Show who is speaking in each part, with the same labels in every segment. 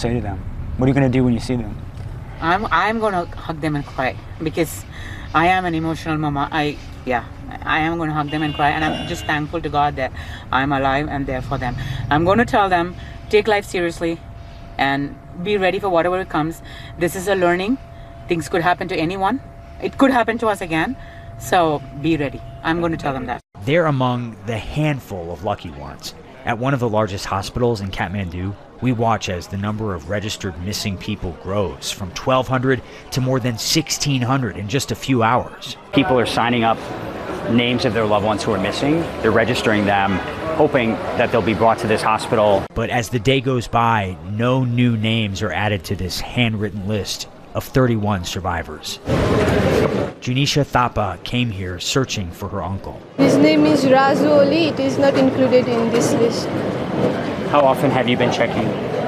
Speaker 1: say to them? What are you going to do when you see them?
Speaker 2: I'm going to hug them and cry because I am an emotional mama. I am going to hug them and cry, and I'm just thankful to God that I'm alive and there for them. I'm going to tell them, take life seriously and be ready for whatever comes. This is a learning. Things could happen to anyone. It could happen to us again. So be ready. I'm going to tell them that.
Speaker 3: They're among the handful of lucky ones. At one of the largest hospitals in Kathmandu, we watch as the number of registered missing people grows from 1,200 to more than 1,600 in just a few hours.
Speaker 4: People are signing up names of their loved ones who are missing. They're registering them, hoping that they'll be brought to this hospital.
Speaker 3: But as the day goes by, no new names are added to this handwritten list of 31 survivors. Junisha Thapa came here searching for her uncle.
Speaker 5: His name is Razu Ali. It is not included in this list.
Speaker 4: How often have you been checking?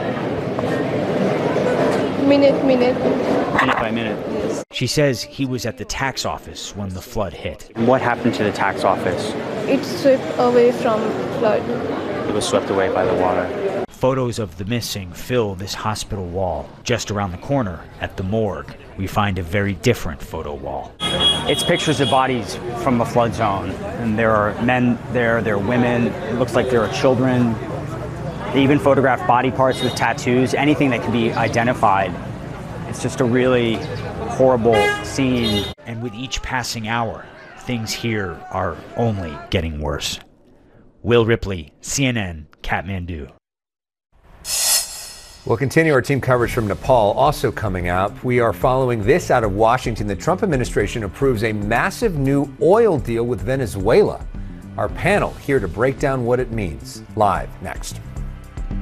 Speaker 5: Minute
Speaker 4: by minute.
Speaker 5: Yes.
Speaker 3: She says he was at the tax office when the flood hit.
Speaker 4: And what happened to the tax office?
Speaker 5: It swept away from flood.
Speaker 4: It was swept away by the water.
Speaker 3: Photos of the missing fill this hospital wall. Just around the corner, at the morgue, we find a very different photo wall.
Speaker 4: It's pictures of bodies from the flood zone. And there are men there are women. It looks like there are children. They even photograph body parts with tattoos, anything that can be identified. It's just a really horrible scene.
Speaker 3: And with each passing hour, things here are only getting worse. Will Ripley, CNN, Kathmandu.
Speaker 6: We'll continue our team coverage from Nepal. Also coming up, we are following this out of Washington. The Trump administration approves a massive new oil deal with Venezuela. Our panel here to break down what it means. Live next.